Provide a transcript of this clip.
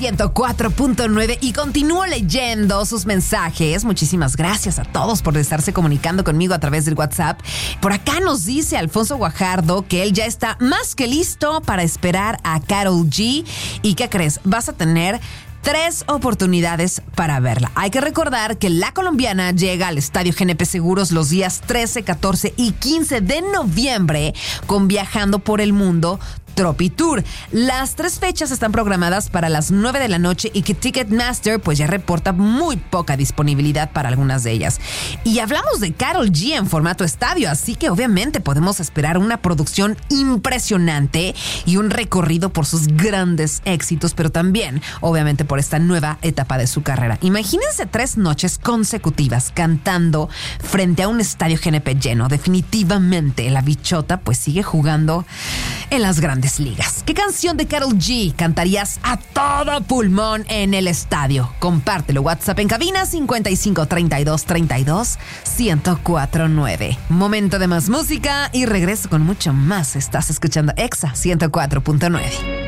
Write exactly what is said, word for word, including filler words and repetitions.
ciento cuatro punto nueve y continúo leyendo sus mensajes. Muchísimas gracias a todos por estarse comunicando conmigo a través del WhatsApp. Por acá nos dice Alfonso Guajardo que él ya está más que listo para esperar a Karol G. ¿Y qué crees? Vas a tener tres oportunidades para verla. Hay que recordar que la colombiana llega al Estadio G N P Seguros los días trece, catorce y quince de noviembre con Viajando por el Mundo Tropi Tour. Las tres fechas están programadas para las nueve de la noche y que Ticketmaster pues ya reporta muy poca disponibilidad para algunas de ellas. Y hablamos de Karol G en formato estadio, así que obviamente podemos esperar una producción impresionante y un recorrido por sus grandes éxitos, pero también obviamente por esta nueva etapa de su carrera. Imagínense tres noches consecutivas cantando frente a un estadio G N P lleno. Definitivamente la bichota pues sigue jugando en las grandes ligas. ¿Qué canción de Karol G cantarías a todo pulmón en el estadio? Compártelo. WhatsApp en cabina cincuenta y cinco, treinta y dos, treinta y dos, ciento cuatro nueve. Momento de más música y regreso con mucho más. Estás escuchando Exa ciento cuatro punto nueve.